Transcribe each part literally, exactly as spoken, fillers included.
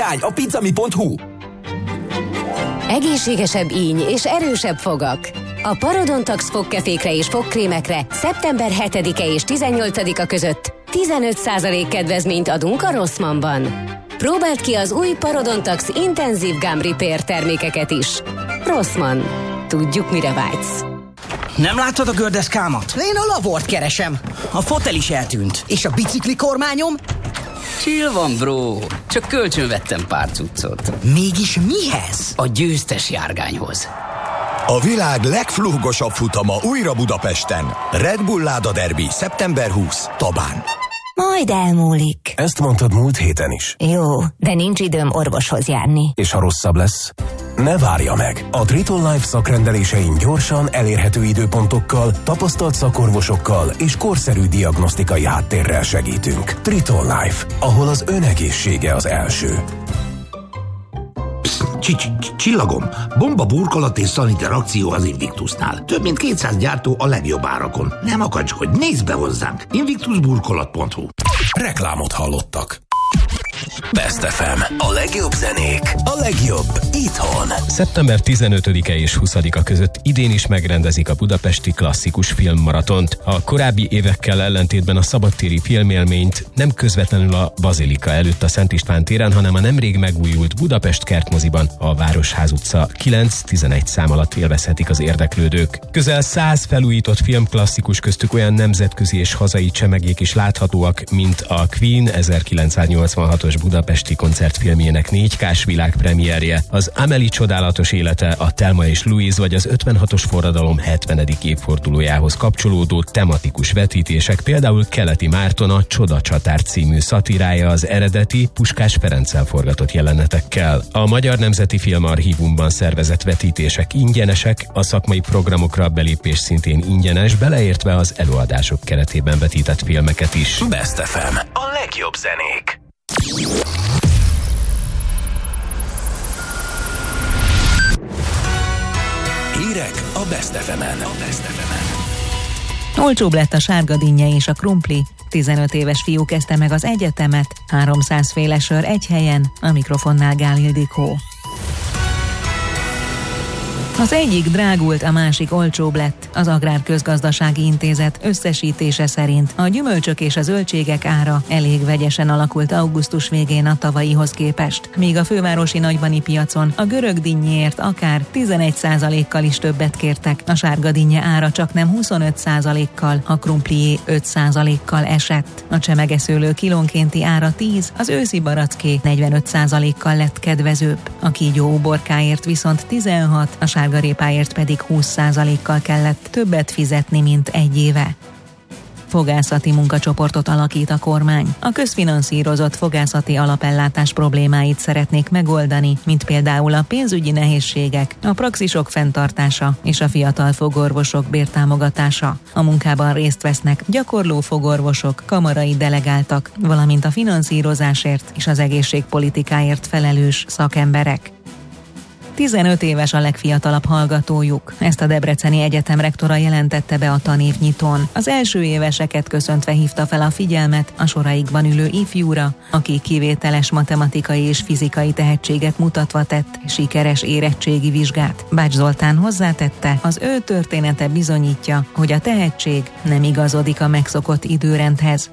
a pizzami pont hu. Egészségesebb íny és erősebb fogak. A Parodontax fogkefékre és fogkrémekre szeptember hetedike és tizennyolcadika között tizenöt százalék kedvezményt adunk a Rossmannban. Próbáld ki az új Parodontax intenzív Gum Repair termékeket is. Rossmann. Tudjuk, mire vágysz. Nem láttad a gördeszkámat? Én a lavort keresem. A fotel is eltűnt. És a bicikli kormányom? Chill van, bro. Csak kölcsön vettem pár cuccot. Mégis mihez? A győztes járgányhoz. A világ legflúgosabb futama újra Budapesten. Red Bull Láda Derby, szeptember huszadika, Tabán. Majd elmúlik. Ezt mondtad múlt héten is. Jó, de nincs időm orvoshoz járni. És ha rosszabb lesz? Ne várja meg! A Triton Life szakrendelésein gyorsan, elérhető időpontokkal, tapasztalt szakorvosokkal és korszerű diagnosztikai háttérrel segítünk. Triton Life, ahol az önegészsége az első. Csillagom, bomba burkolat és szaniter akció az Invictusnál. Több mint kétszáz gyártó a legjobb árakon. Nem akacskodj, nézd be hozzánk! invictus burkolat pont hu. Reklámot hallottak. Best ef em. A legjobb zenék, a legjobb itthon. szeptember tizenötödike és huszadika között idén is megrendezik a budapesti klasszikus filmmaratont. A korábbi évekkel ellentétben a szabadtéri filmélményt nem közvetlenül a Bazilika előtt a Szent István téren, hanem a nemrég megújult Budapest Kertmoziban, a Városház utca kilenc-tizenegy szám alatt élvezhetik az érdeklődők. Közel száz felújított filmklasszikus, köztük olyan nemzetközi és hazai csemegék is láthatóak, mint a Queen ezerkilencszáznyolcvanhatos budapesti koncertfilmjének négy kás világpremierje, az Amélie csodálatos élete, a Thelma és Louise vagy az ötvenhatos forradalom hetvenedik évfordulójához kapcsolódó tematikus vetítések, például Keleti Márton a Csodacsatár című szatirája az eredeti Puskás Ferenccel forgatott jelenetekkel. A Magyar Nemzeti Filmarchívumban szervezett vetítések ingyenesek, a szakmai programokra belépés szintén ingyenes, beleértve az előadások keretében vetített filmeket is. Best ef em. A legjobb zenék. Hírek a Best ef emen. Olcsóbb lett a sárga dinnye és a krumpli. tizenöt éves fiú kezdte meg az egyetemet, háromszáz féle sör egy helyen, a mikrofonnál Gál Ildikó. Az egyik drágult, a másik olcsóbb lett. Az Agrárközgazdasági Intézet összesítése szerint a gyümölcsök és a zöldségek ára elég vegyesen alakult augusztus végén a tavalyihoz képest, míg a fővárosi nagybani piacon a görög dinnyéért akár tizenegy százalékkal is többet kértek. A sárga dinnye ára csaknem huszonöt százalékkal, a krumplié öt százalékkal esett. A csemegeszőlő kilónkénti ára tíz, az őszi baracké negyvenöt százalékkal lett kedvezőbb. A kígyó uborkáért viszont tizenhat, a sárgarépáért pedig húsz százalékkal kellett többet fizetni, mint egy éve. Fogászati munkacsoportot alakít a kormány. A közfinanszírozott fogászati alapellátás problémáit szeretnék megoldani, mint például a pénzügyi nehézségek, a praxisok fenntartása és a fiatal fogorvosok bértámogatása. A munkában részt vesznek gyakorló fogorvosok, kamarai delegáltak, valamint a finanszírozásért és az egészségpolitikáért felelős szakemberek. tizenöt éves a legfiatalabb hallgatójuk. Ezt a Debreceni Egyetem rektora jelentette be a tanévnyitón. Az első éveseket köszöntve hívta fel a figyelmet a soraikban ülő ifjúra, aki kivételes matematikai és fizikai tehetséget mutatva tett sikeres érettségi vizsgát. Bács Zoltán hozzátette, az ő története bizonyítja, hogy a tehetség nem igazodik a megszokott időrendhez.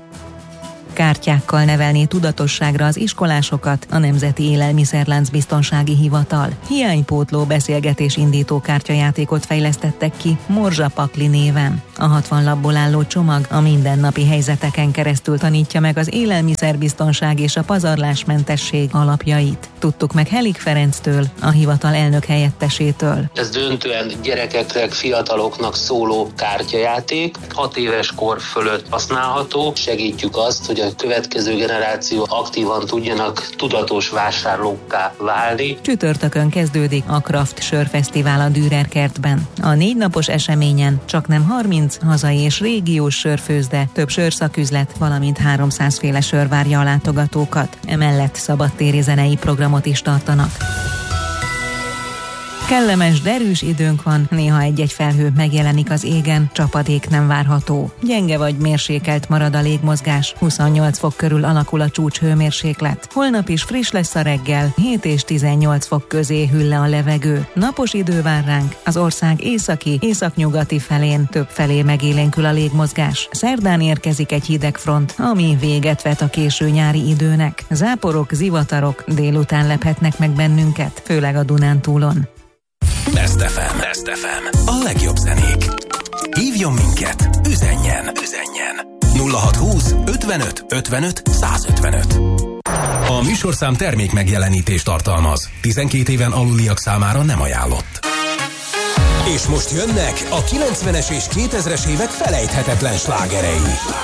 Kártyákkal nevelné tudatosságra az iskolásokat a Nemzeti Élelmiszerlánc Biztonsági Hivatal. Hiánypótló beszélgetés indító kártyajátékot fejlesztettek ki Morzsa Pakli néven. A hatvan lapból álló csomag a mindennapi helyzeteken keresztül tanítja meg az élelmiszerbiztonság és a pazarlásmentesség alapjait. Tudtuk meg Helik Ferenctől, a hivatal elnök helyettesétől. Ez döntően gyerekeknek, fiataloknak szóló kártyajáték, hat éves kor fölött használható. Segítjük azt, hogy a következő generáció aktívan tudjanak tudatos vásárlókká válni. Csütörtökön kezdődik a Kraft Sörfesztivál a Dürer kertben. A négy napos eseményen csaknem harminc hazai és régiós sörfőzde, több sörszaküzlet, valamint háromszáz féle sör várja a látogatókat. Emellett szabadtéri zenei programot is tartanak. Kellemes, derűs időnk van, néha egy-egy felhő megjelenik az égen, csapadék nem várható. Gyenge vagy mérsékelt marad a légmozgás, huszonnyolc fok körül alakul a csúcshőmérséklet. Holnap is friss lesz a reggel, hét és tizennyolc fok közé hűl le a levegő. Napos idő vár ránk, az ország északi, északnyugati felén több felé megélénkül a légmozgás. Szerdán érkezik egy hideg front, ami véget vet a késő nyári időnek. Záporok, zivatarok délután lephetnek meg bennünket, főleg a Dunántúlon. Best ef em. Best ef em. A legjobb zenék. Hívjon minket, üzenjen, üzenjen. nulla hat húsz ötvenöt ötvenöt százötvenöt. A műsorszám termék megjelenítést tartalmaz. tizenkét éven aluliak számára nem ajánlott. És most jönnek a kilencvenes és kétezres évek felejthetetlen slágerei.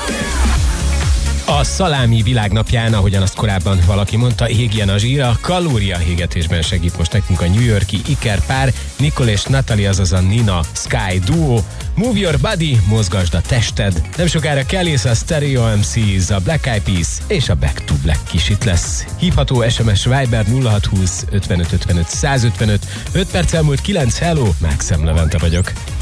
A szalámi világnapján, ahogyan azt korábban valaki mondta, égjen a zsír, a kalóriahégetésben segít most nekünk a New York-i ikerpár, Nicole és Natalie, azaz a Nina Sky duo. Move your body, mozgasd a tested. Nem sokára Kellys, a Stereo em cés, a Black Eyed Peas és a Back to Black is itt lesz. Hívható es em es Viber nulla hat húsz ötvenöt ötvenöt százötvenöt. öt perc elmúlt kilenc, hello, Mákszem Levente vagyok.